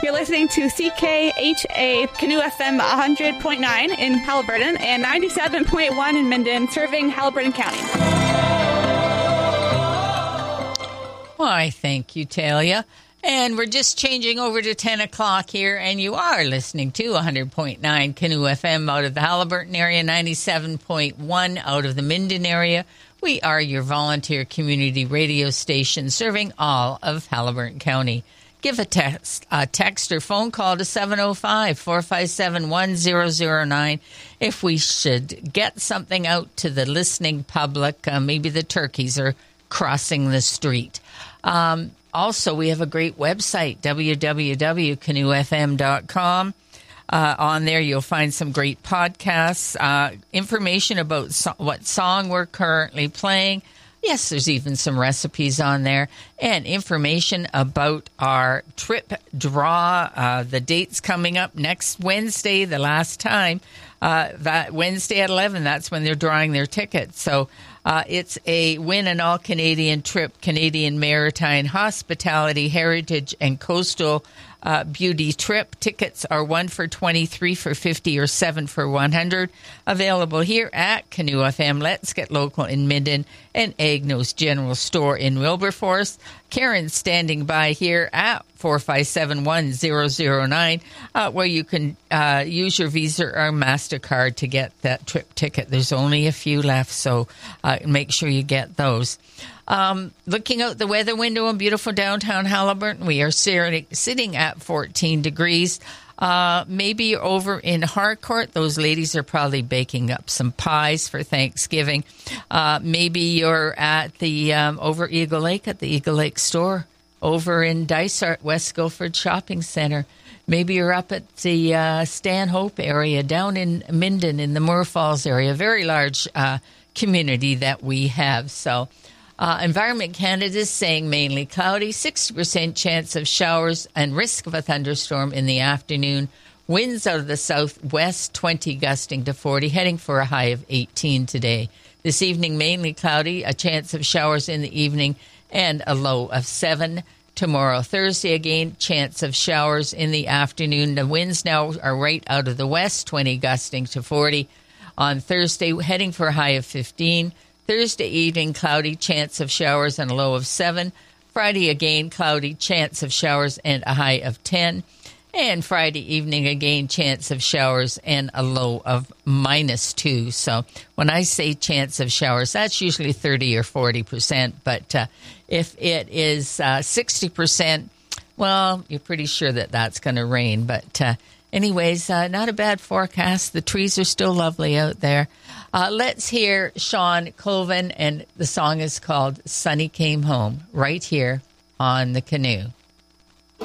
You're listening to CKHA Canoe FM 100.9 in Haliburton and 97.1 in Minden, serving Haliburton County. Why, thank you, Talia. And we're just changing over to 10 o'clock here, and you are listening to 100.9 Canoe FM out of the Haliburton area, 97.1 out of the Minden area. We are your volunteer community radio station serving all of Haliburton County. Give a text or phone call to 705-457-1009 if we should get something out to the listening public. Maybe the turkeys are crossing the street. Also, we have a great website, www.canoefm.com. On there, you'll find some great podcasts, information about what song we're currently playing. Yes, there's even some recipes on there, and information about our trip draw. The date's coming up next Wednesday, the last time. That Wednesday at 11, that's when they're drawing their tickets. So it's a win an all-Canadian trip, Canadian Maritime Hospitality, Heritage, and Coastal Beauty trip. Tickets are 1 for $20, 3 for $50, or 7 for $100. Available here at Canoe FM. Let's Get Local in Minden and Agnos General Store in Wilberforce. Karen's standing by here at 457-1009, where you can use your Visa or MasterCard to get that trip ticket. There's only a few left, so make sure you get those. Looking out the weather window in beautiful downtown Haliburton, we are sitting at 14 degrees. Maybe you're over in Harcourt. Those ladies are probably baking up some pies for Thanksgiving. Maybe you're at the over Eagle Lake at the Eagle Lake store. Over in Dysart, West Guilford Shopping Center. Maybe you're up at the Stanhope area, down in Minden in the Moore Falls area. Very large community that we have. So Environment Canada is saying mainly cloudy, 60% chance of showers and risk of a thunderstorm in the afternoon. Winds out of the southwest, 20 gusting to 40, heading for a high of 18 today. This evening, mainly cloudy, a chance of showers in the evening, and a low of 7. Tomorrow, Thursday, again, chance of showers in the afternoon. The winds now are right out of the west, 20 gusting to 40. On Thursday, heading for a high of 15. Thursday evening, cloudy, chance of showers and a low of 7. Friday, again, cloudy, chance of showers and a high of 10. And Friday evening, again, chance of showers and a low of -2. So when I say chance of showers, that's usually 30 or 40%. But if it is 60%, well, you're pretty sure that that's going to rain. But anyways, not a bad forecast. The trees are still lovely out there. Let's hear Sean Colvin, and the song is called Sonny Came Home, right here on the Canoe.